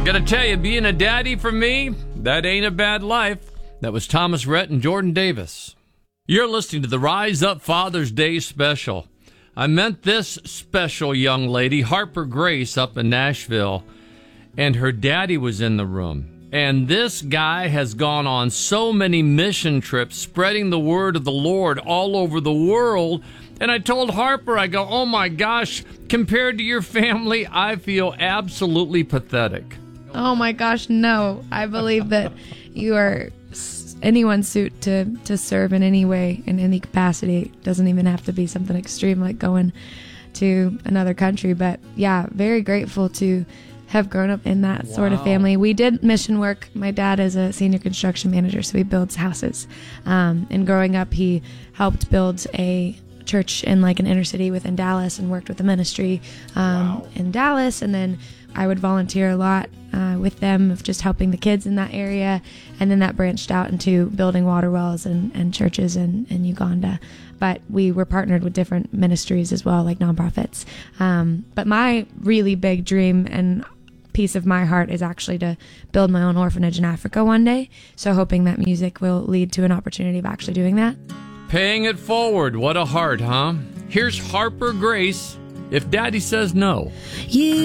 I gotta tell you, being a daddy for me, that ain't a bad life. That was Thomas Rhett and Jordan Davis. You're listening to the Rise Up Father's Day special. I met this special young lady, Harper Grace, up in Nashville, and her daddy was in the room. And this guy has gone on so many mission trips, spreading the word of the Lord all over the world. And I told Harper, I go, oh my gosh, compared to your family, I feel absolutely pathetic. Oh my gosh, no. I believe that you are anyone's suit to serve in any way, in any capacity. It doesn't even have to be something extreme like going to another country. But yeah, very grateful to have grown up in that sort of family. We did mission work. My dad is a senior construction manager, so he builds houses. And growing up, he helped build a church in like an inner city within Dallas and worked with the ministry in Dallas. And then I would volunteer a lot with them of just helping the kids in that area. And then that branched out into building water wells and churches in Uganda. But we were partnered with different ministries as well, like nonprofits. But my really big dream and piece of my heart is actually to build my own orphanage in Africa one day. So hoping that music will lead to an opportunity of actually doing that. Paying it forward. What a heart, huh? Here's Harper Grace, If Daddy Says No.